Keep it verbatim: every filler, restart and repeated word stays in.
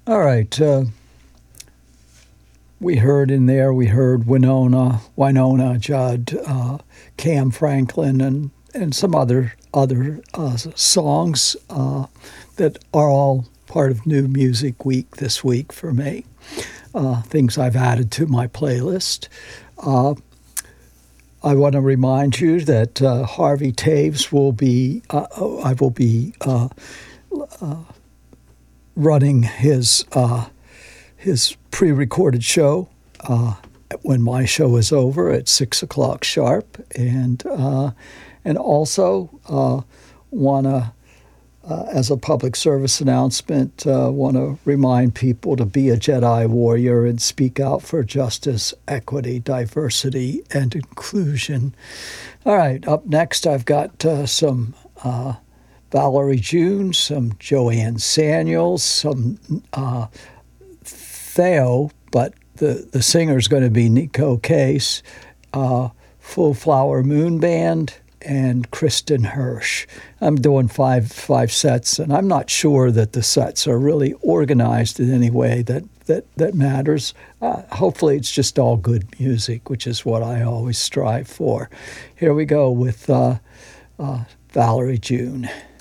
All right. Uh, we heard in there, we heard Winona, Winona Judd, uh, Cam Franklin, and, and some other other uh, songs uh, that are all part of New Music Week this week for me. Uh, things I've added to my playlist. Uh, I want to remind you that uh, Harvey Taves will be, uh, I will be uh, uh, running his uh, his pre-recorded show uh, when my show is over at six o'clock sharp, and uh, and also uh, want to. Uh, as a public service announcement, uh, want to remind people to be a Jedi warrior and speak out for justice, equity, diversity, and inclusion. All right, up next, I've got uh, some uh, Valerie June, some Joanne Samuels, some uh, Theo, but the, the singer's going to be Nico Case, uh, Full Flower Moon Band, and Kristen Hirsch. I'm doing five five sets, and I'm not sure that the sets are really organized in any way that that that matters. Uh, hopefully, it's just all good music, which is what I always strive for. Here we go with uh, uh, Valerie June.